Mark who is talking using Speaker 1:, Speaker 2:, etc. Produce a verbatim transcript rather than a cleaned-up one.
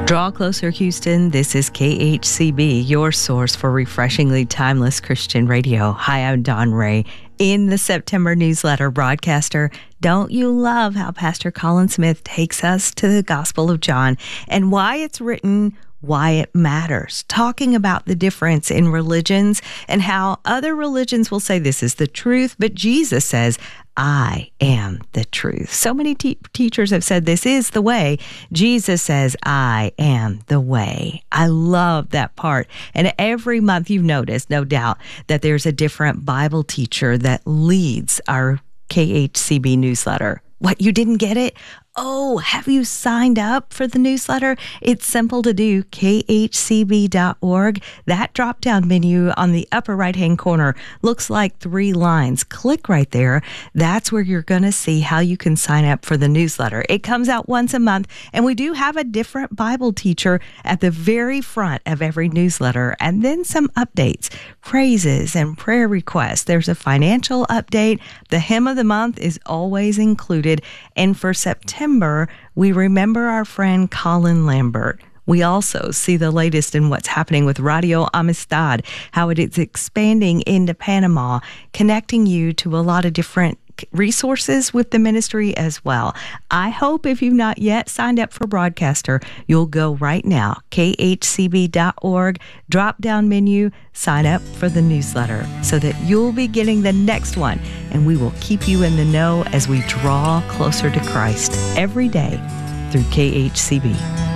Speaker 1: Draw closer, Houston. This is K H C B, your source for refreshingly timeless Christian radio. Hi, I'm Dawn Ray. In the September newsletter, broadcaster, don't you love how Pastor Colin Smith takes us to the Gospel of John and why it's written, why it matters, talking about the difference in religions and how other religions will say this is the truth, but Jesus says, I am the truth. So many te- teachers have said this is the way. Jesus says, I am the way. I love that part. And every month you've noticed, no doubt, that there's a different Bible teacher that leads our K H C B newsletter. What, you didn't get it? Oh, have you signed up for the newsletter? It's simple to do, K H C B dot org. That drop-down menu on the upper right-hand corner looks like three lines. Click right there. That's where you're going to see how you can sign up for the newsletter. It comes out once a month, and we do have a different Bible teacher at the very front of every newsletter, and then some updates, praises, and prayer requests. There's a financial update. The hymn of the month is always included, and for September, we remember our friend Colin Lambert. We also see the latest in what's happening with Radio Amistad, how it is expanding into Panama, connecting you to a lot of different resources with the ministry as well. I hope if you've not yet signed up for Broadcaster, you'll go right now, K H C B dot org, drop down menu, sign up for the newsletter so that you'll be getting the next one, and we will keep you in the know as we draw closer to Christ every day through K H C B.